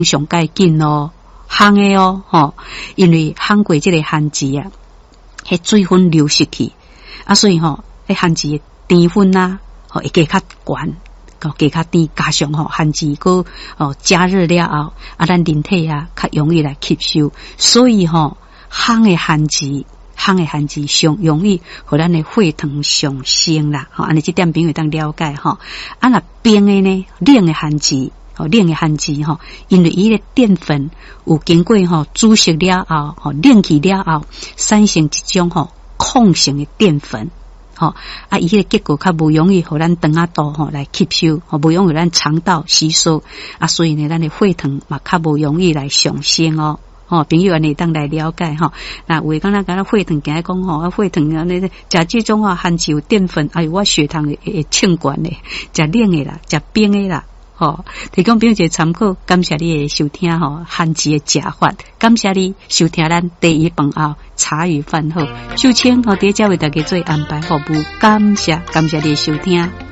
上介紧咯，烘的哦，吼，因为烘过这个番薯啊，迄水分流失去，啊，所以吼，迄番薯的甜分啊，吼会加较悬。加较甜，加上吼番薯个加热了后，啊，咱人体啊较容易来吸收，所以吼烘的番薯上容易互咱的血糖上升啦。吼，安尼这点朋友当了解吼。啊，那冰的呢，冷的番薯吼，因为伊的淀粉有经过煮熟了后，冷去了后，产生一种抗性的淀粉。啊，伊迄个结果较无容易互咱肠仔肚来吸收，无容易咱肠道吸收，啊，所以呢，咱的血糖嘛较无容易来上升哦。朋友安尼当来了解吼。那有诶讲咱血糖惊讲啊，血糖啊，食这种番薯有淀粉，哎呦，我血糖会称悬咧，食冷诶啦，食冰诶啦。提供朋友一个参考，感谢你的收听番薯的食法，感谢你收听咱第一饭后茶余饭后，就请第一为大家做安排服务，感谢你的收听。